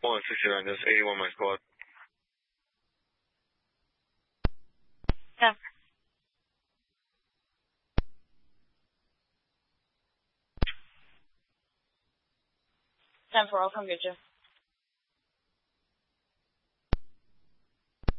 1 69, that's 81 my squad. Yeah. 10-4, I'll come get you.